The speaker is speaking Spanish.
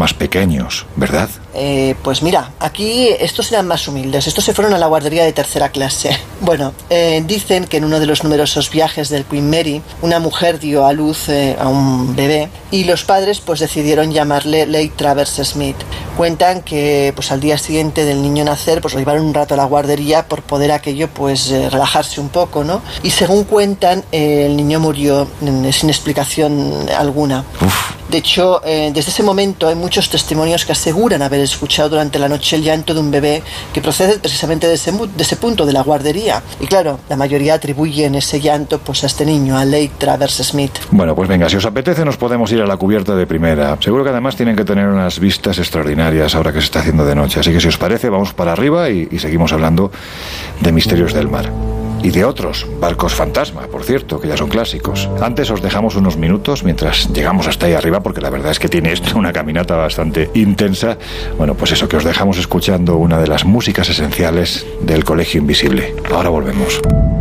más pequeños, ¿verdad? Pues mira, aquí estos eran más humildes. Estos se fueron a la guardería de tercera clase. Bueno, dicen que en uno de los numerosos viajes del Queen Mary, una mujer dio a luz a un bebé y los padres pues decidieron llamarle Leigh Travers Smith. Cuentan que pues al día siguiente del niño nacer pues lo llevaron un rato a la guardería por poder aquello pues relajarse un poco, ¿no? Y según cuentan, el niño murió sin explicación alguna. Uf. De hecho, desde ese momento hay muchos testimonios que aseguran haber escuchado durante la noche el llanto de un bebé que procede precisamente de ese punto, de la guardería. Y claro, la mayoría atribuyen ese llanto pues a este niño, a Leigh Travers Smith. Bueno, pues venga, si os apetece nos podemos ir a la cubierta de primera. Seguro que además tienen que tener unas vistas extraordinarias ahora que se está haciendo de noche. Así que si os parece, vamos para arriba y seguimos hablando de misterios del mar. Y de otros barcos fantasma, por cierto, que ya son clásicos. Antes os dejamos unos minutos mientras llegamos hasta ahí arriba, porque la verdad es que tiene esto una caminata bastante intensa. Bueno, pues eso, que os dejamos escuchando una de las músicas esenciales del Colegio Invisible. Ahora volvemos.